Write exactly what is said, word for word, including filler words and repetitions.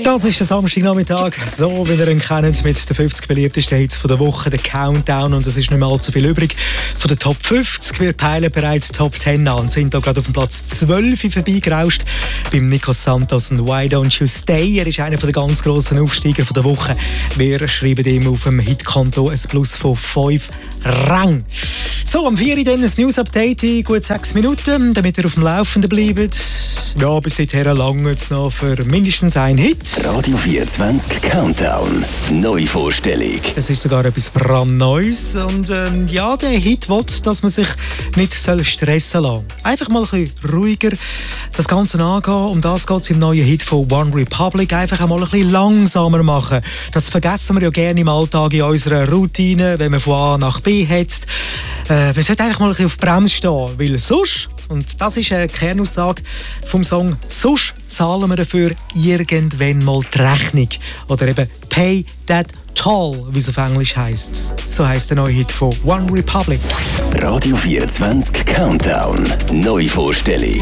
Das ist der Samstagnachmittag, so wie ihr ihn kennt, mit den fünfzig beliebtesten Hits der Woche, der Countdown. Und es ist nicht mehr allzu viel übrig. Von den Top fünfzig, wir peilen bereits Top zehn an und sind da gerade auf dem Platz zwölf vorbeigerauscht beim Nico Santos und «Why Don't You Stay». Er ist einer der ganz grossen Aufsteiger der Woche. Wir schreiben ihm auf dem Hitkonto ein Plus von fünf Rang. So, am vier Uhr dann ein News-Update in gut sechs Minuten, damit ihr auf dem Laufenden bleibt. Ja, bis dahin lange es noch für mindestens einen Hit. Radio vierundzwanzig Countdown. Neuvorstellung. Es ist sogar etwas brandneues. Und ähm, ja, der Hit will, dass man sich nicht stressen lassen soll. Einfach mal ein bisschen ruhiger das Ganze angehen. Um das geht es im neuen Hit von One Republic. Einfach einmal ein bisschen langsamer machen. Das vergessen wir ja gerne im Alltag in unserer Routine, wenn man von A nach B hetzt. Äh, man sollte einfach mal ein bisschen auf die Bremse stehen, weil sonst, und das ist eine Kernaussage vom Song, sonst zahlen wir dafür irgendwann mal die Rechnung. Oder eben «Pay that toll», wie es auf Englisch heisst. So heisst der neue Hit von One Republic. Radio vierundzwanzig Countdown. Neuvorstellung.